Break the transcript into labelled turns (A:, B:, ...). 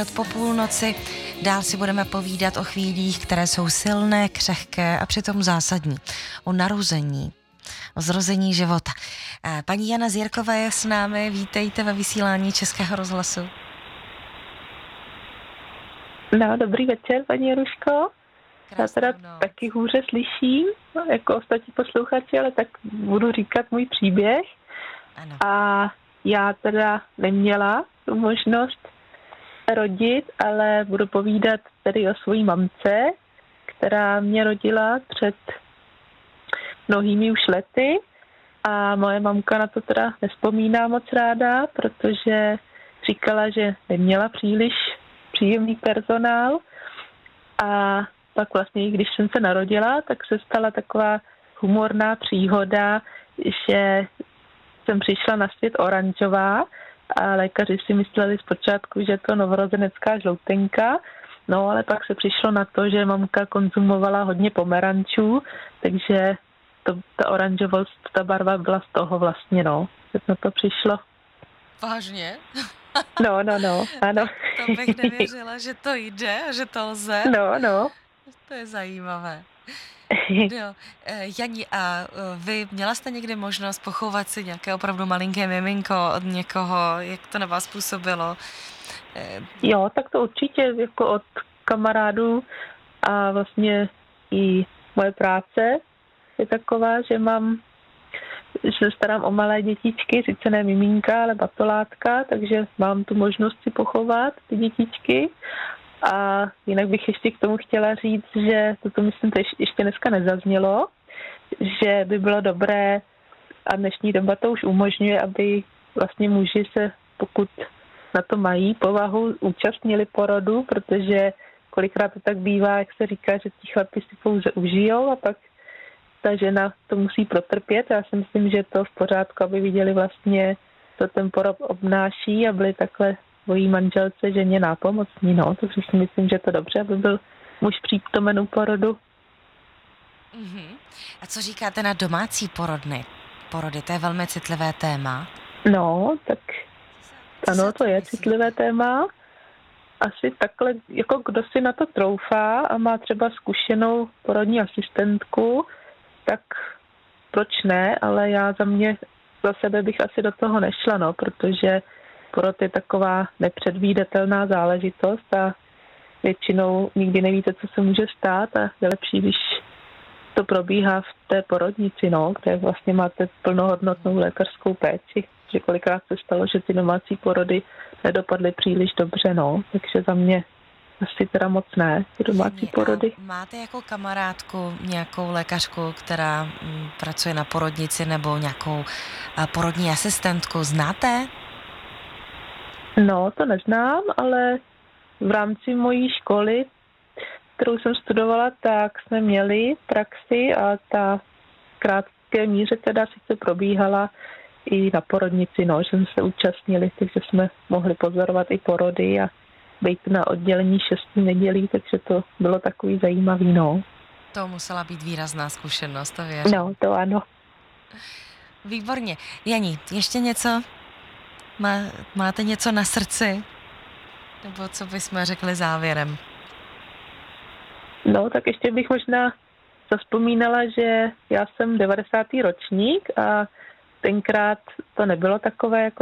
A: Po půlnoci dál si budeme povídat o chvílích, které jsou silné, křehké a přitom zásadní. O narození, o zrození života. Paní Jana Zierková je s námi, vítejte ve vysílání Českého rozhlasu.
B: No, dobrý večer, paní Jaruško. Já teda taky hůře slyším, jako ostatní posluchači, ale tak budu říkat můj příběh.
A: Ano.
B: A já teda neměla tu možnost rodit, ale budu povídat tedy o svojí mamce, která mě rodila před mnohými už lety. A moje mamka na to teda nevzpomíná moc ráda, protože říkala, že neměla příliš příjemný personál. A pak vlastně, když jsem se narodila, tak se stala taková humorná příhoda, že jsem přišla na svět oranžová a lékaři si mysleli zpočátku, že je to novorozenecká žloutenka, no ale pak se přišlo na to, že mamka konzumovala hodně pomerančů, takže ta oranžovost, ta barva byla z toho vlastně, no, že na to přišlo.
A: Vážně?
B: No, ano.
A: To bych nevěřila, že to jde a že to lze.
B: No.
A: To je zajímavé. No, Jani, a vy měla jste někdy možnost pochovat si nějaké opravdu malinké miminko od někoho, jak to na vás působilo?
B: Jo, tak to určitě jako od kamarádů a vlastně i moje práce je taková, že se starám o malé dětičky, sice ne miminka, ale batolátka, takže mám tu možnost si pochovat ty dětičky. A jinak bych ještě k tomu chtěla říct, že toto myslím, to ještě dneska nezaznělo, že by bylo dobré, a dnešní doba to už umožňuje, aby vlastně muži se, pokud na to mají povahu, účastnili porodu, protože kolikrát to tak bývá, jak se říká, že ti chlapi si pouze užijou a pak ta žena to musí protrpět. Já si myslím, že to v pořádku, aby viděli vlastně, co ten porod obnáší a byli takhle svojí manželce, ženě nápomocní, no, takže si myslím, že to dobře, aby byl muž přítomen u porodu.
A: A co říkáte na domácí porody? To je velmi citlivé téma.
B: No, tak ano, to je citlivé téma. Asi takhle, jako kdo si na to troufá a má třeba zkušenou porodní asistentku, tak proč ne, ale já za sebe bych asi do toho nešla, no, protože porod je taková nepředvídatelná záležitost a většinou nikdy nevíte, co se může stát a je lepší, když to probíhá v té porodnici, no, kde vlastně máte plnohodnotnou lékařskou péči, že kolikrát se stalo, že ty domácí porody nedopadly příliš dobře, no, takže za mě asi teda moc ne, ty domácí porody.
A: Máte jako kamarádku nějakou lékařku, která pracuje na porodnici nebo nějakou porodní asistentku, znáte?
B: No, to neznám, ale v rámci mojí školy, kterou jsem studovala, tak jsme měli praxi a ta krátké míře teda sice probíhala i na porodnici, no, že jsme se účastnili, takže jsme mohli pozorovat i porody a být na oddělení 6 nedělí, takže to bylo takový zajímavý, no.
A: To musela být výrazná zkušenost, to věřím.
B: No, to ano.
A: Výborně. Jani, ještě něco? Máte něco na srdci? Nebo co bychom řekli závěrem?
B: No, tak ještě bych možná zavzpomínala, že já jsem 90. ročník a tenkrát to nebylo takové jako